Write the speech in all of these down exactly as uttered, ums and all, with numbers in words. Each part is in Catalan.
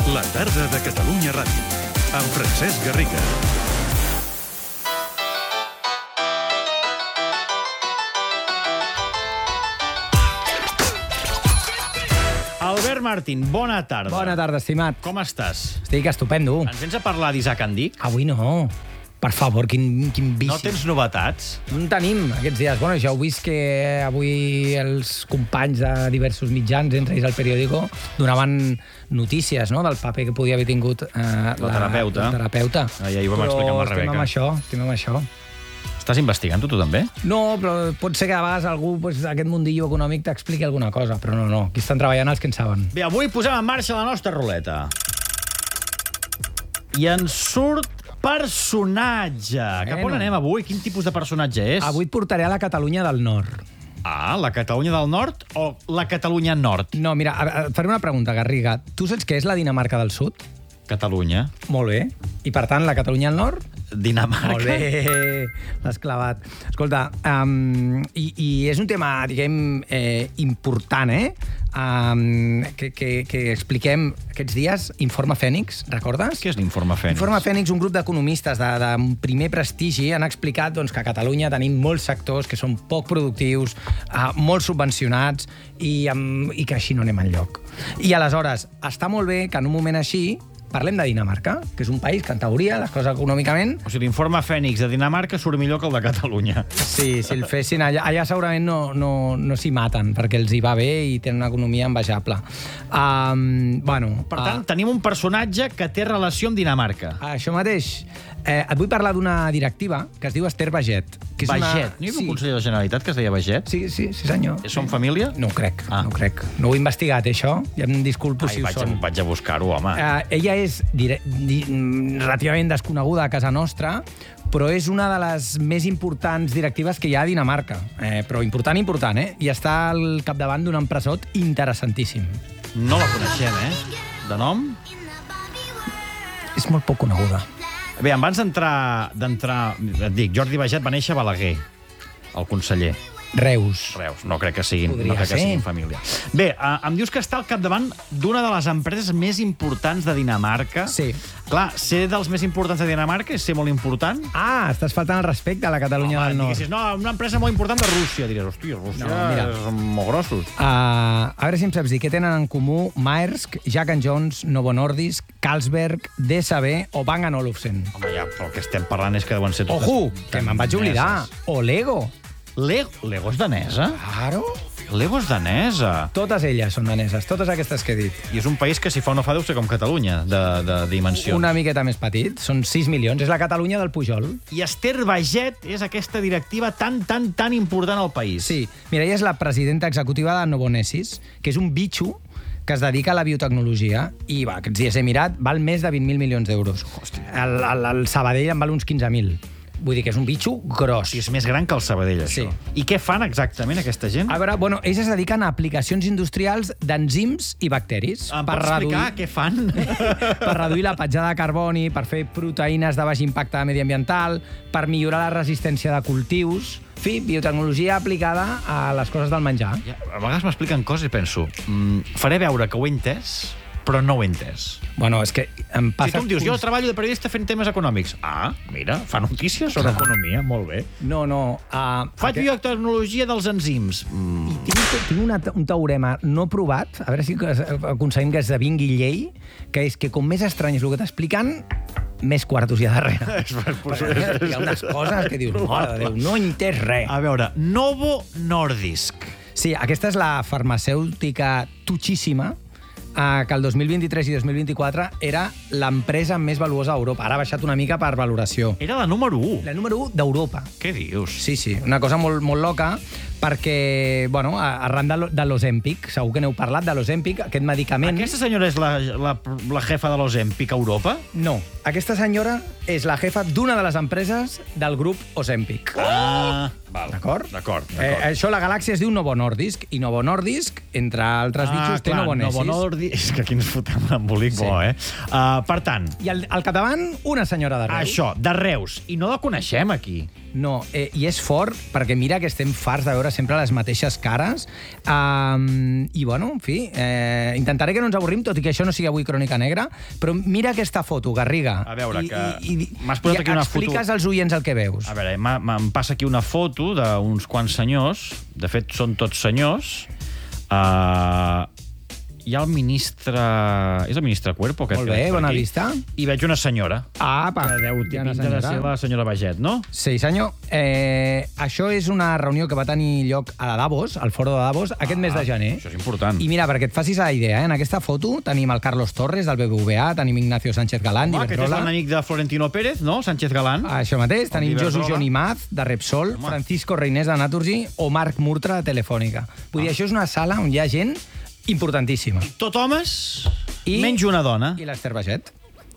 La tarda de Catalunya Ràdio, amb Francesc Garriga. Albert Martín, bona tarda. Bona tarda, estimat. Com estàs? Estic estupendo. Ens vens a parlar d'Isaac Andic? Avui no. Per favor, quin, quin vici. No tens novetats? No en tenim aquests dies. Bueno, ja heu vist que avui els companys de diversos mitjans, entre ells el periòdico, donaven notícies, no?, del paper que podia haver tingut eh, la, la terapeuta. La terapeuta. Ah, ja hi ho vam explicar amb la Rebeca. Però estem amb això, estem amb això. Estàs investigant-ho tu també? No, però pot ser que a vegades algú pues, d'aquest mundillo econòmic t'expliqui alguna cosa, però no, no. Aquí estan treballant els que en saben. Bé, avui posem en marxa la nostra ruleta. I ens surt personatge. Cap on Bueno. anem avui? Quin tipus de personatge és? Avui et portaré a la Catalunya del Nord. Ah, la Catalunya del Nord o la Catalunya Nord? No, mira, a- a- et faré una pregunta, Garriga. Tu saps què és la Dinamarca del Sud? Catalunya. Molt bé. I, per tant, la Catalunya del Nord? Dinamarca. Molt bé, l'has clavat. Escolta, um, i, i és un tema, diguem, eh, important, eh? Um, que, que, que expliquem aquests dies. Informe Fènix, recordes? Què és l'Informe Fènix? Informe Fènix, un grup d'economistes de, de primer prestigi, han explicat doncs, que a Catalunya tenim molts sectors que són poc productius, uh, molt subvencionats i, um, i que així no anem enlloc. I aleshores, està molt bé que en un moment així parlem de Dinamarca, que és un país que, en teoria, les coses econòmicament... O sigui, l'Informe Fènix de Dinamarca surt millor que el de Catalunya. Sí, si el fessin allà, allà segurament no, no, no s'hi maten, perquè els hi va bé i tenen una economia envejable. Um, bueno, Per tant, uh... tenim un personatge que té relació amb Dinamarca. uh, això mateix. Eh, et vull parlar d'una directiva que es diu Esther Baget. Que és Baget. Una... No hi havia sí. un conseller de la Generalitat que es deia Baget? Sí, sí, sí, senyor. Són família? No ho crec, Ah. no ho crec. No ho he investigat, això. Ja em disculpo Ai, si ho vaig, a, són. vaig a buscar-ho, home. Uh, ella és dire, di, mm, relativament desconeguda a casa nostra, però és una de les més importants directives que hi ha a Dinamarca. Eh, però important, important, eh? I està al capdavant d'un empresot interessantíssim. No la coneixem, eh? De nom? És molt poc coneguda. Bé, abans d'entrar... d'entrar, et dic, Jordi Baget va néixer a Balaguer, el conseller. Reus. Reus, no crec que siguin, Podria no crec que ser. siguin família. Bé, eh, em dius que està al capdavant d'una de les empreses més importants de Dinamarca. Sí. Clar, ser dels més importants de Dinamarca és ser molt important. Ah, estàs faltant el respecte a la Catalunya Home, del Nord. diguessis, no, una empresa molt important de Rússia. Diries, hòstia, Rússia No, mira. són molt grossos. Uh, a veure si em saps dir què tenen en comú Maersk, Jack and Jones, Novo Nordisk, Carlsberg, D S B o Bang and Olufsen. Home, ja, pel que estem parlant és que deuen ser totes... Ojo, que me'n vaig oblidar. O Lego. Lego, Lego és danesa? Claro. Lego és danesa. Totes elles són daneses, totes aquestes que he dit. I és un país que si fa o no fa deu ser com Catalunya, de, de dimensions. Una miqueta més petit, són sis milions. És la Catalunya del Pujol. I Esther Baget és aquesta directiva tan, tan, tan important al país. Sí, mira, ella és la presidenta executiva de Novonesis, que és un bitxo que es dedica a la biotecnologia i, va, aquests dies he mirat, val més de vint mil milions d'euros. El, el, el Sabadell en val uns quinze mil. Vull dir que és un bitxo gros. I és més gran que el Sabadell, això. Sí. I què fan exactament aquesta gent? A veure, bueno, ells es dediquen a aplicacions industrials d'enzims i bacteris. Em pots explicar què fan? per reduir la petjada de carboni, per fer proteïnes de baix impacte mediambiental, per millorar la resistència de cultius. En fi, biotecnologia aplicada a les coses del menjar. Ja, a vegades m'expliquen coses i penso, mm, faré veure que ho he entès, però no ho he entès. Bueno, és que em Si passa... tu em dius, jo treballo de periodista fent temes econòmics. Ah, mira, fa notícies sobre economia, molt bé. No, no. Uh, Faig biotecnologia dels enzims. Mm. Tinc, tinc una, un teorema no provat, a veure si aconseguim que esdevingui llei, que és que com més estrany és el que t'expliquen, més quartos hi ha darrere. Hi ha unes coses que dius, mare de Déu, no he entès res. A veure, Novo Nordisk. Sí, aquesta és la farmacèutica tutxíssima, eh, que el dos mil vint-i-tres i dos mil vint-i-quatre era l'empresa més valuosa d'Europa. Ara ha baixat una mica per valoració. Era la número u. La número u d'Europa. Què dius? Sí, sí, una cosa molt, molt loca, perquè, bueno, arran de, lo- de l'Ozempic, segur que n'heu parlat, de l'Ozempic, aquest medicament... Aquesta senyora és la, la, la jefa de l'Ozempic a Europa? No, aquesta senyora és la jefa d'una de les empreses del grup Ozempic. Ah, val. D'acord? D'acord, Eh, d'acord. això, la galàxia es diu Novo Nordisk, i Novo Nordisk, entre altres bitxos, té clar, Novonesis. Novo Nordisk. És que aquí ens fotem un embolic Sí. bo, eh? Uh, per tant, I al, al capdavant, una senyora de Reus. això, de Reus. I no la coneixem, aquí. No, eh, i és fort perquè mira que estem farts de veure sempre les mateixes cares. Um, I, bueno, en fi, eh, intentaré que no ens avorrim, tot i que això no sigui avui Crònica Negra, però mira aquesta foto, Garriga. A veure, I, que i, i, m'has posat aquí una foto... I expliques als oients el que veus. A veure, em passa aquí una foto d'uns quants senyors, de fet són tots senyors. Uh, hi ha el ministre... És el ministre Cuerpo? Molt bé, bona vista. I veig una senyora. Ah, pa. Que deu pinta de ser la senyora Baget, no? Sí, senyor. Eh, això és una reunió que va tenir lloc a Davos, al foro de Davos, aquest ah, mes de gener. Això és important. I mira, perquè et facis la idea, eh? En aquesta foto tenim el Carlos Torres, del B B V A, tenim Ignacio Sánchez Galán, Home, aquest és l'amic de Florentino Pérez, no? Sánchez Galán. Això mateix. Tenim Josu Jonimaz, de Repsol, Home. Francisco Reinés, de Naturgy, o Marc Murtra, de Telefònica. Vull dir, ah. això és una sala on hi ha gent importantíssima. I tot homes, I, menys una dona. I l'Ester Baget.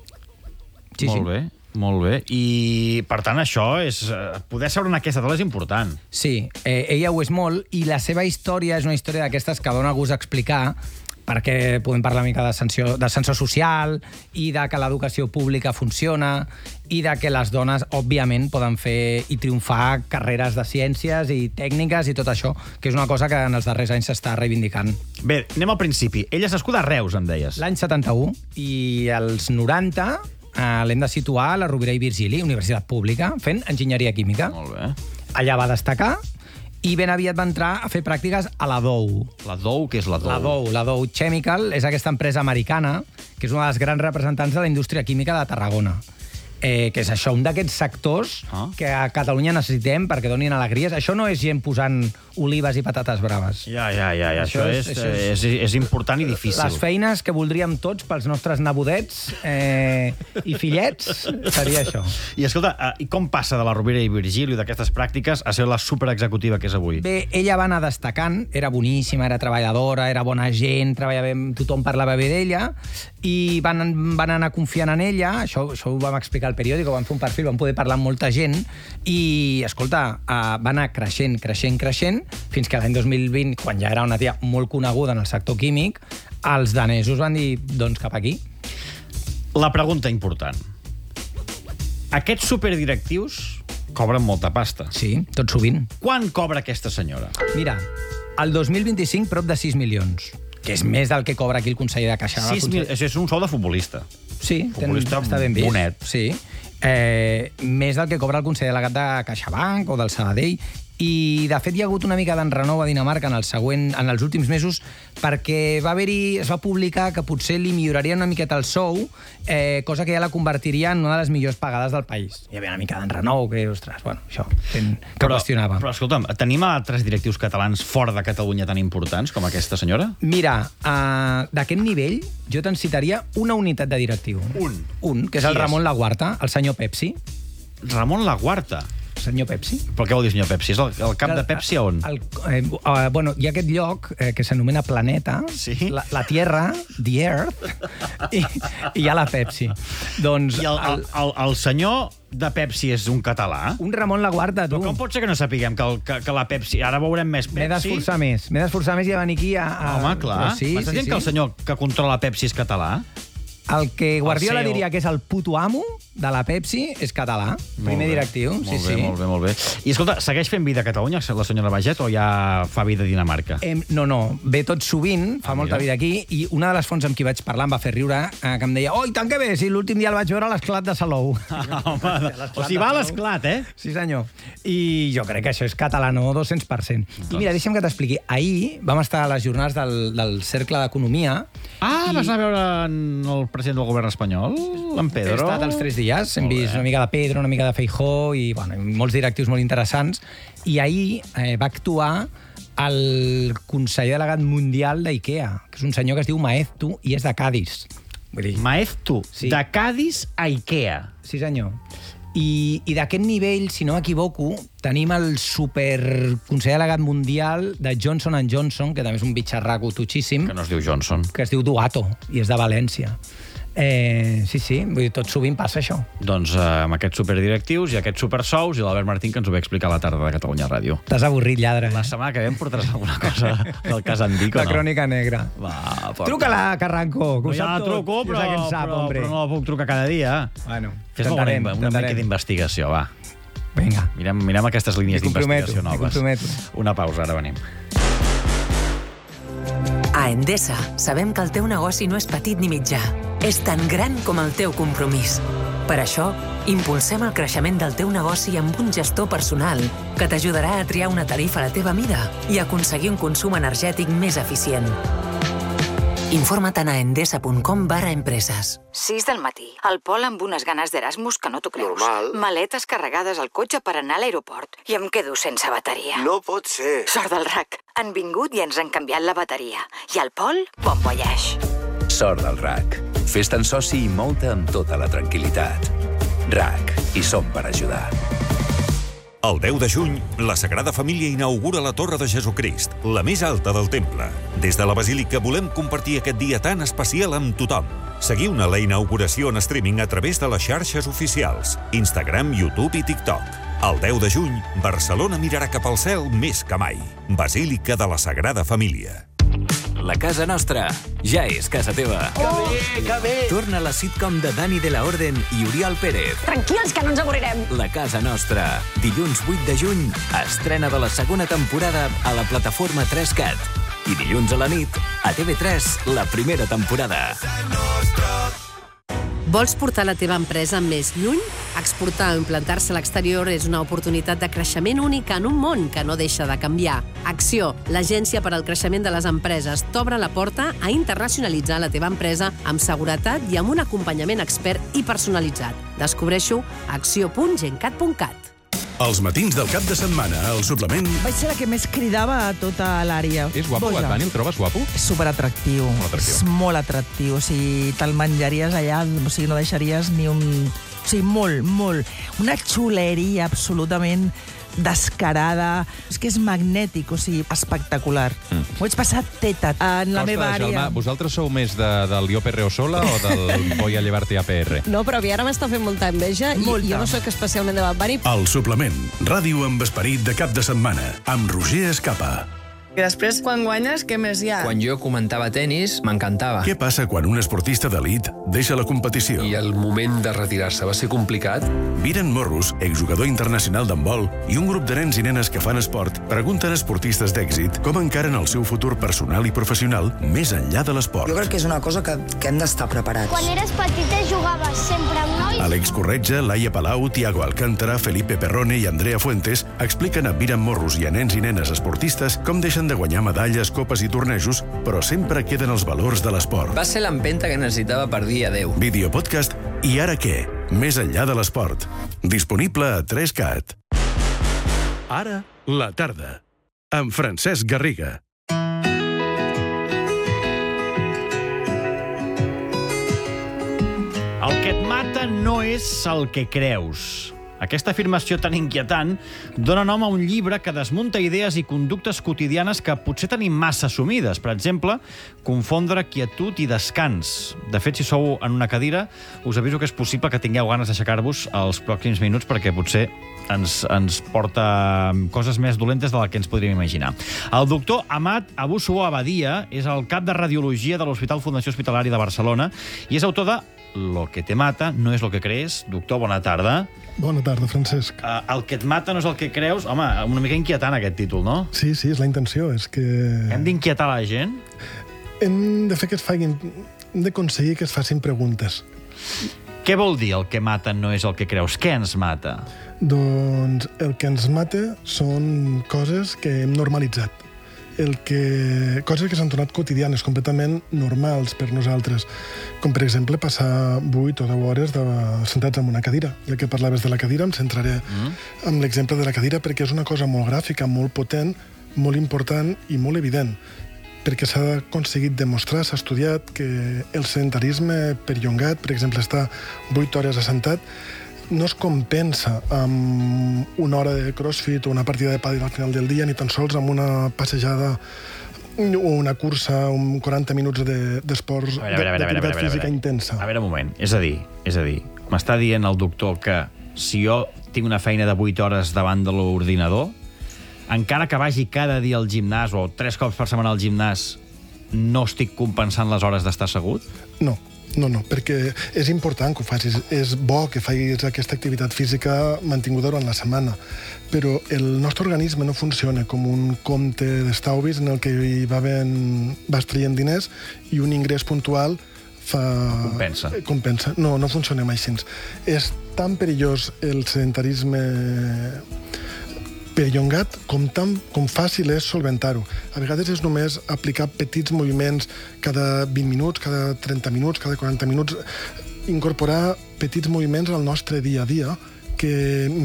Sí, molt sí. bé, molt bé. I, per tant, això és... Poder seure en aquesta taula és important. Sí, eh, ella ho és molt, i la seva història és una història d'aquestes que dona gust explicar, perquè podem parlar una mica d'ascensió d'ascensor social i de que l'educació pública funciona i de que les dones, òbviament, poden fer i triomfar carreres de ciències i tècniques i tot això, que és una cosa que en els darrers anys s'està reivindicant. Bé, anem al principi. Ella és nascuda a Reus, em deies. L'any setanta-u, i als noranta eh, l'hem de situar a la Rovira i Virgili, Universitat Pública, fent enginyeria química. Molt bé. Allà va destacar, i ben aviat va entrar a fer pràctiques a la Dow. La Dow, què és la Dow? La Dow, la Dow Chemical, és aquesta empresa americana que és una de les grans representants de la indústria química de Tarragona. Eh, que és això, un d'aquests sectors ah. que a Catalunya necessitem perquè donin alegries. Això no és gent posant olives i patates braves. Ja, ja, ja. ja. Això, això, és, és, és, és, és important i difícil. Les feines que voldríem tots pels nostres nebodets eh, i fillets seria això. I escolta, i com passa de la Rovira i Virgili, d'aquestes pràctiques, a ser la superexecutiva que és avui? Bé, ella va anar destacant, era boníssima, era treballadora, era bona gent, treballava bé, tothom parlava bé d'ella, i van, van anar confiant en ella, això, això ho vam explicar al periòdic, van fer un perfil, van poder parlar amb molta gent, i, escolta, uh, va anar creixent, creixent, creixent, fins que l'any dos mil vint, quan ja era una tia molt coneguda en el sector químic, els danesos van dir, doncs, cap aquí. La pregunta important. Aquests superdirectius cobren molta pasta. Sí, tot sovint. Quan cobra aquesta senyora? Mira, el dos mil vint-i-cinc prop de sis milions, que és més del que cobra aquí el conseller de Caixa. sis mil... Això és un sou de futbolista. Sí, futbolista ten, està ben vist. Bonet. Sí. Eh, més del que cobra el conseller delegat de CaixaBank o del Sabadell. I, de fet, hi ha hagut una mica d'enrenou a Dinamarca en, el següent, en els últims mesos perquè va haver-hi, es va publicar que potser li milloraria una miqueta el sou, eh, cosa que ja la convertiria en una de les millors pagades del país. Hi havia una mica d'enrenou que, ostres, bueno, això, que, que però, qüestionava. Però, escolta'm, tenim altres directius catalans fora de Catalunya tan importants com aquesta senyora? Mira, uh, d'aquest nivell jo te'n citaria una unitat de directiu. Un? Un, que és Qui el Ramon és? Laguarta, el senyor Pepsi. Ramon Laguarta? Senyor Pepsi. Però què vol dir senyor Pepsi? És el, el cap de Pepsi a on? El, eh, uh, bueno, hi ha aquest lloc eh, que s'anomena Planeta, sí? la, la Tierra, the Earth, i, i hi ha la Pepsi. Doncs, I el, el, el, el senyor de Pepsi és un català? Un Ramon Laguarta, tu. Però com pot ser que no sapiguem que, el, que, que la Pepsi... Ara veurem més Pepsi. M'he d'esforçar més. M'he d'esforçar més i a venir aquí a... a... Home, clar. Sí, M'estàs sí, dient sí. que el senyor que controla Pepsi és català? El que Guardiola el C E O. diria que és el puto amo de la Pepsi és català. Primer directiu. Molt sí, bé, sí. molt bé, molt bé. I escolta, segueix fent vida a Catalunya, la senyora Baget, o ja fa vida a Dinamarca? Eh, no, no, ve tot sovint, fa Ah, molta mira. vida aquí, i una de les fonts amb qui vaig parlar em va fer riure, eh, que em deia, oh, i tant que bé, si l'últim dia el vaig veure a l'esclat de Salou. Ah, home, o sigui, va a l'esclat, eh? Sí, senyor. I jo crec que això és catalano dos-cents per cent. I mira, deixa'm que t'expliqui. Ahir vam estar a les jornades del, del Cercle d'Economia. Ah, i... vas anar a veure el president del govern espanyol, en Pedro? He estat els tres dies, hem Molt vist bé. una mica de Pedro, una mica de Feijóo i, bueno, i molts directius molt interessants. I ahir eh, va actuar el conseller delegat mundial d'IKEA, que és un senyor que es diu Maeztu i és de Cádiz. Vull dir, Maeztu, Sí. de Cádiz a Ikea. sí, senyor. I, i d'aquest nivell, si no m'equivoco, tenim el superconseller delegat mundial de Johnson and Johnson, que també és un bitxarraco tutxíssim, Que no es diu Johnson. que es diu Duato, i és de València. Eh, sí, sí, vull dir, tot sovint passa això. Doncs eh, amb aquests superdirectius i aquests supersous i l'Albert Martín, que ens ho ve explicar a la tarda de Catalunya Ràdio. T'has avorrit, lladre. La setmana que ve em portaràs alguna cosa del cas Andico, La no? crònica negra. Va, porta. Truca-la, Carranco, que No, ho ja sap la tot. truco, Jo però, sé que en sap, però, hombre. però no la puc trucar cada dia. Bueno, Fes-me una, intentarem, una mica intentarem. d'investigació, va. Vinga. Mirem, mirem aquestes línies d'investigació noves. comprometo. Una pausa, ara venim. A Endesa sabem que el teu negoci no és petit ni mitjà. És tan gran com el teu compromís. Per això, impulsem el creixement del teu negoci amb un gestor personal que t'ajudarà a triar una tarifa a la teva mida i aconseguir un consum energètic més eficient. Informa't a endesa punt com barra empreses. sis del matí. El Pol amb unes ganes d'Erasmus que no t'ho creus. Normal. Maletes carregades al cotxe per anar a l'aeroport. I em quedo sense bateria. No pot ser. Sort del R A C. Han vingut i ens han canviat la bateria. I el Pol, bon voyage. Sort del R A C. Fes-te'n soci i mou-te amb tota la tranquil·litat. R A C. Hi som per ajudar. El deu de juny, la Sagrada Família inaugura la Torre de Jesucrist, la més alta del temple. Des de la Basílica volem compartir aquest dia tan especial amb tothom. Seguiu-ne la inauguració en streaming a través de les xarxes oficials, Instagram, YouTube i TikTok. El deu de juny, Barcelona mirarà cap al cel més que mai. Basílica de la Sagrada Família. La casa nostra ja és casa teva. Que bé, que bé. Torna la sitcom de Dani de la Orden i Oriol Pérez. Tranquils, que no ens avorrirem. La casa nostra. Dilluns vuit de juny, estrena de la segona temporada a la plataforma tres cat. I dilluns a la nit, a T V tres, la primera temporada. Vols portar la teva empresa més lluny? Exportar o implantar-se a l'exterior és una oportunitat de creixement única en un món que no deixa de canviar. Acció, l'agència per al creixement de les empreses, t'obre la porta a internacionalitzar la teva empresa amb seguretat i amb un acompanyament expert i personalitzat. Descobreixo a acció punt gencat punt cat. Els matins del cap de setmana, al suplement... Vaig ser la que més cridava a tota l'àrea. És guapo, Boja. Dani? El trobes guapo? És superatractiu. Molt atractiu. És molt atractiu. O sigui, te'l menjaries allà, o sigui, no deixaries ni un... O sigui, molt, molt. Una xuleria absolutament descarada. És que és magnètic, o sigui, espectacular. Mm. Ho vaig passar teta en la Costa, meva àrea. Jaume, vosaltres sou més de, del Jo Perreo Sola o del Voy a llevarte a P R? No, però a mi ara m'està fent molta enveja i Molta. jo no sóc especialment de Bad-Bunny. El suplement. Ràdio amb esperit de cap de setmana. Amb Roger Escapa. I després, quan guanyes, què més hi ha? Quan jo comentava tenis, m'encantava. Què passa quan un esportista d'elit deixa la competició? I el moment de retirar-se va ser complicat? Viren Morros, exjugador internacional d'handbol, i un grup de nens i nenes que fan esport pregunten a esportistes d'èxit com encaren el seu futur personal i professional més enllà de l'esport. Jo crec que és una cosa que, que hem d'estar preparats. Quan eres petita jugaves sempre amb nois? Àlex Corretja, Laia Palau, Tiago Alcántara, Felipe Perrone i Andrea Fuentes expliquen a Viren Morros i a nens i nenes esportistes com deixen de guanyar medalles, copes i tornejos, però sempre queden els valors de l'esport. Va ser l'empenta que necessitava per dir adeu. Videopodcast I ara què? Més enllà de l'esport. Disponible a tres cat. Ara, la tarda. Amb Francesc Garriga. El que et mata no és el que creus. Aquesta afirmació tan inquietant dona nom a un llibre que desmunta idees i conductes quotidianes que potser tenim massa assumides. Per exemple, confondre quietud i descans. De fet, si sou en una cadira, us aviso que és possible que tingueu ganes d'aixecar-vos els pròxims minuts perquè potser ens, ens porta coses més dolentes de la que ens podríem imaginar. El doctor Amat Abusuo Abadia és el cap de Radiologia de l'Hospital Fundació Hospitalària de Barcelona i és autor de Lo que te mata no és lo que crees. Doctor, bona tarda. Bona tarda, Francesc. Uh, el que et mata no és el que creus. Home, una mica inquietant aquest títol, no? Sí, sí, és la intenció. És que... Hem d'inquietar la gent? Hem de fer que es facin... Hem d'aconseguir que es facin preguntes. Què vol dir el que mata no és el que creus? Què ens mata? Doncs el que ens mata són coses que hem normalitzat. El que... Coses que s'han tornat quotidianes, completament normals per nosaltres. Com, per exemple, passar vuit o deu hores de... sentats en una cadira. Ja que parlaves de la cadira, em centraré mm. en l'exemple de la cadira perquè és una cosa molt gràfica, molt potent, molt important i molt evident. Perquè s'ha aconseguit demostrar, s'ha estudiat que el sedentarisme perllongat, per exemple, estar vuit hores assentat, no es compensa amb una hora de crossfit o una partida de pàdel al final del dia, ni tan sols amb una passejada o una cursa, un quaranta minuts d'esports, de, d'activitat física intensa. A veure, un moment. És a dir, és a dir, m'està dient el doctor que si jo tinc una feina de vuit hores davant de l'ordinador, encara que vagi cada dia al gimnàs o tres cops per setmana al gimnàs, no estic compensant les hores d'estar assegut? No. No, no, perquè és important que ho facis. És bo que facis aquesta activitat física mantinguda durant la setmana, però el nostre organisme no funciona com un compte d'estalvis en el que hi va ben... vas traient diners i un ingrés puntual fa... Compensa. Compensa. No, no funcionem així. És tan perillós el sedentarisme perllongat com, tan, com fàcil és solventar-ho. A vegades és només aplicar petits moviments cada vint minuts, cada trenta minuts, cada quaranta minuts, incorporar petits moviments al nostre dia a dia que